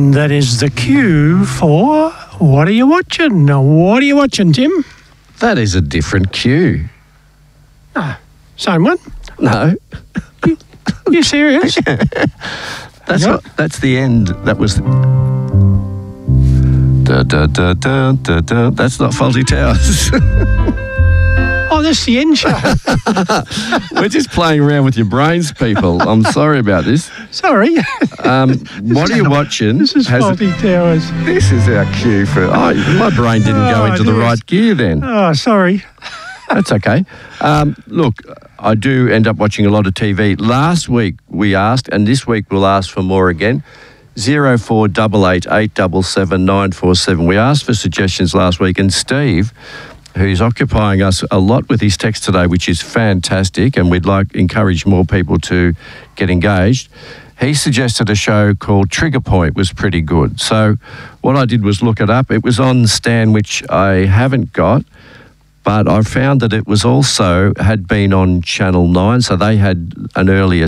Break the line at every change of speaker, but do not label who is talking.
And that is the cue for What Are You Watching? What are you watching, Tim?
That is a different cue.
Same one?
No.
You serious?
That's the end. That was... Da, da, da, da, da, da. That's not Fawlty Towers.
Oh, that's the end show.
We're just playing around with your brains, people. I'm sorry about this.
Sorry.
What are you watching?
This is Fawlty Towers.
This is our cue for... Oh, my brain didn't go into the right gear then.
Oh, sorry.
That's okay. Look, I do end up watching a lot of TV. Last week we asked, and this week we'll ask for more again, 0488 877 947. We asked for suggestions last week, and Steve, who's occupying us a lot with his text today, which is fantastic, and we'd encourage more people to get engaged. He suggested a show called Trigger Point was pretty good. So what I did was look it up. It was on Stan, which I haven't got, but I found that it was also had been on Channel 9, so they had an earlier